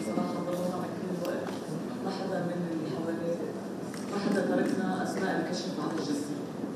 صراحة ضلونا على كل الوقت، ما حدا من اللي حواليه، ما حدا تركنا أثناء الكشف عن الجثة.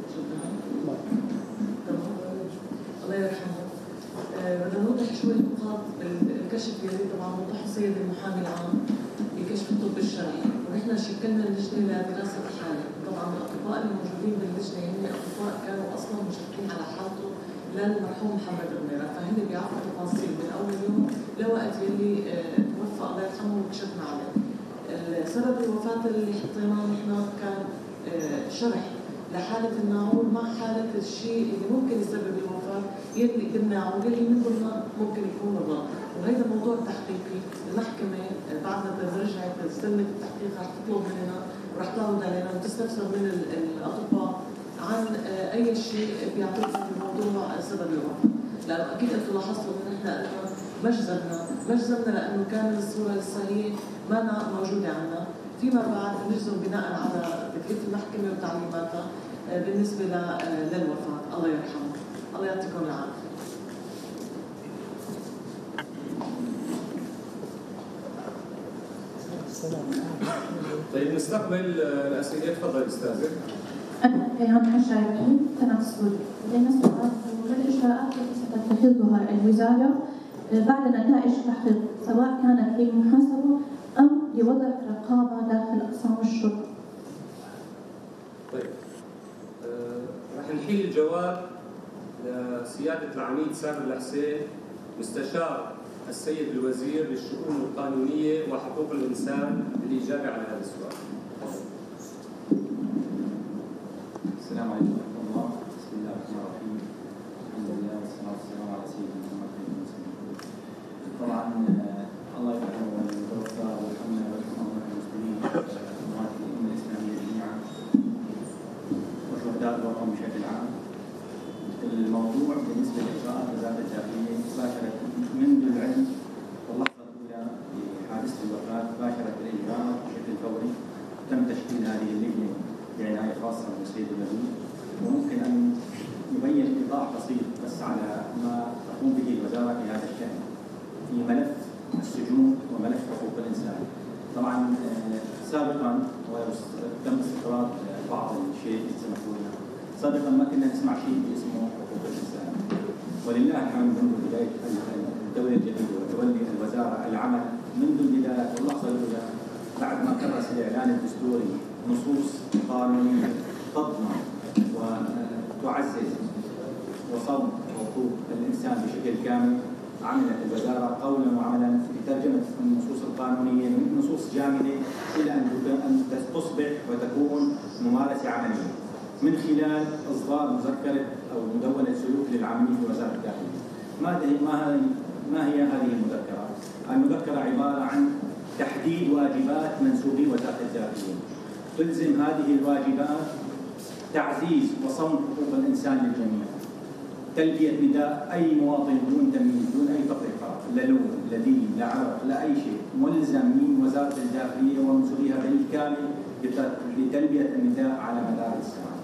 تمام. الله يرحمه. بدنا نوضح شوي نقاط الكشف يلي طبعا وضحه السيد المحامي العام بكشف الطب الشرعي، ونحن شكلنا اللجنة لدراسة الحالة. طبعا الأطباء الموجودين باللجنة هن أطباء كانوا أصلا مشرفين على حالته للمرحوم محمد غميرة، فهن بيعرفوا تفاصيل من أول يوم لوقت يلي توفى الله يرحمه وكشفنا عليه. سبب الوفاة اللي حطيناه نحن كان شرح لحالة الناعون مع حالة الشيء اللي ممكن يسبب الوفاة يلي بالناعون اللي من ضمنها ممكن يكون الرضع، وهذا موضوع تحقيقي. المحكمة بعد ما رجعت استلمت التحقيق رح تطلب مننا ورح تعرض علينا وتستفسر من الأطباء عن أي شيء بيعطينا بموضوع سبب الوفاة، لأنه أكيد أنتم لاحظتوا إن نحن مجزمنا لأنه كان الصورة الصحيح ما موجودة عندنا. فيما بعد نجزم بناء على تكليف المحكمة وتعليماتها بالنسبة للوفاة. الله يرحمه، الله يعطيكم العافية. طيب نستقبل الأسئلة. تفضل أستاذة. أنا ريان حشايمي قناة السوري. لدينا سؤال: ما الإجراءات التي ستتخذها الوزارة بعد نتائج التحقيق، سواء كانت للمحاسبة أم لوضع رقابة داخل أقسام الشرطة؟ طيب رح نحيل الجواب لسيادة العميد سامر الحسين، مستشار السيد الوزير للشؤون القانونية وحقوق الإنسان، للإجابة على هذا السؤال. السلام عليكم ورحمة الله. بسم الله الرحمن الرحيم. الحمد لله والصلاة والسلام على سيدنا محمد وسلم. طبعا الله يرحمه ويتوفى ويرحمنا ويرحم الله المسلمين وأموات الأمة الإسلامية جميعا وشهداء الوطن بشكل عام. الموضوع بالنسبة لإجراءات وزارة الداخلية باشرت منذ العلم واللحظة الأولى لحادثة الوفاة باشرت الإجراءات بشكل فوري. تم تشكيل هذه اللجنة بعناية خاصة من السيد الوزير، وممكن أن يبين إيضاح بسيط بس على ما تقوم به الوزارة في هذا الشأن في ملف السجون وملف حقوق الإنسان. طبعا سابقا وتم استقرار بعض الشيء يسمحوا لنا، سابقا ما كنا نسمع شيء اسمه حقوق الإنسان، ولله الحمد منذ بداية الدولة الجديدة وتولي الوزارة العمل منذ البداية واللحظة الأولى بعد ما كرس الإعلان الدستوري نصوص قانونية تضمن وتعزز وصون حقوق الإنسان بشكل كامل. عملت الوزارة قولا وعملا في ترجمة النصوص القانونية من نصوص جامدة إلى أن تصبح وتكون ممارسة عملية من خلال إصدار مذكرة أو مدونة سلوك للعاملين في وزارة الداخلية. ما هي هذه المذكرة؟ المذكرة عبارة عن تحديد واجبات منسوبي وزارة الداخلية. تلزم هذه الواجبات تعزيز وصون حقوق الإنسان للجميع، تلبية نداء أي مواطن دون تمييز دون أي تفرقة، لا لون لا دين لا عرق لا أي شيء، ملزم من وزارة الداخلية ومسؤوليها بالكامل لتلبية النداء على مدار السنة.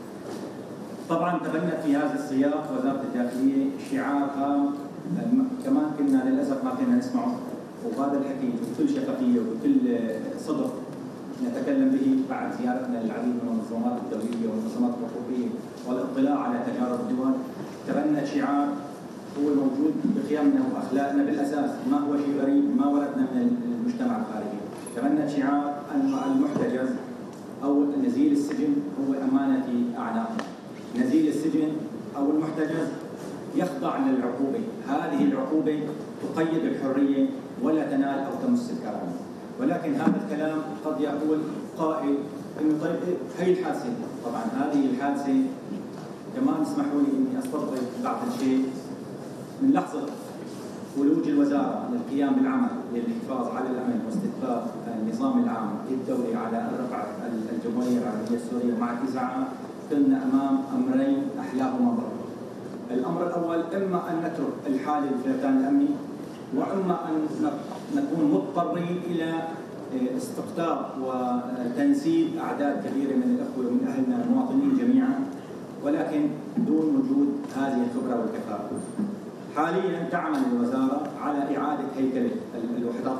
طبعا تبنت في هذا السياق وزارة الداخلية شعار قام كمان كنا للأسف ما كنا نسمعه، وهذا الحكي بكل شفافية وبكل صدق نتكلم به بعد زيارتنا للعديد من المنظمات الدولية والمنظمات الحقوقية والاطلاع على تجارب الدول. تبنت شعار هو موجود بقيمنا واخلاقنا بالاساس، ما هو شيء غريب ما وردنا من المجتمع الخارجي. تبنت شعار ان المحتجز او نزيل السجن هو امانه في اعناقنا. نزيل السجن او المحتجز يخضع للعقوبه، هذه العقوبه تقيد الحريه ولا تنال او تمس الكرامه. ولكن هذا الكلام قد يقول قائل انه طيب هي الحادثه، طبعا هذه الحادثه كمان اسمحوا لي اني استطرد بعض الشيء. من لحظه ولوج الوزاره للقيام بالعمل للحفاظ على الامن واستتباب النظام العام الدولي على الرقعه الجمهوريه العربيه السوريه مع الإذاعة، كنا امام امرين احلاهما ضرب. الامر الاول اما ان نترك الحاله الفلتان الامني، واما ان نكون مضطرين الى استقطاب وتنسيب اعداد كبيره من الاخوه ومن اهلنا المواطنين جميعا، ولكن دون وجود هذه الخبره والكفاءه. حاليا تعمل الوزاره على اعاده هيكله الوحدات